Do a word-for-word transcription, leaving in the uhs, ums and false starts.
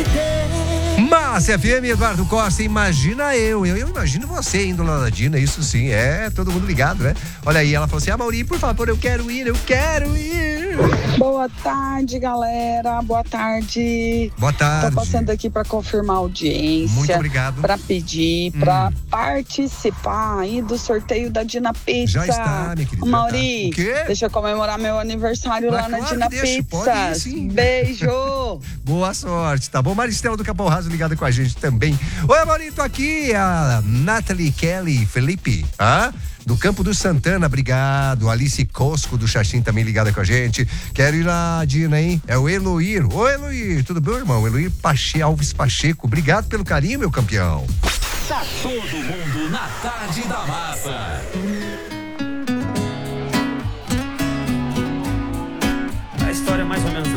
Massa F M, Eduardo Costa, imagina eu, eu, eu imagino você indo lá na Dina, isso sim, é, todo mundo ligado, né? Olha aí, ela falou assim, ah, Mauri, por favor, eu quero ir, eu quero ir. Boa tarde, galera, boa tarde. Boa tarde. Tô passando aqui para confirmar a audiência. Muito obrigado. Para pedir, hum. para participar aí do sorteio da Dina Pizza. Já está, minha querida. Mauri, tá. O quê? Deixa eu comemorar meu aniversário Mas lá claro na Dina Pizza. Beijo. Boa sorte, tá bom? Maristela do Capão Raso ligada com a gente também. Oi, Mauri, tô aqui, a Nathalie Kelly Felipe, ah? do Campo do Santana, obrigado. Alice Cosco do Xaxim também ligada com a gente. Quero ir na Dina, hein? É o Eloir. Ô, Eloir, tudo bem, irmão? Eloir Pache, Alves Pacheco, obrigado pelo carinho, meu campeão. Tá todo mundo na Tarde da Massa. A história é mais ou menos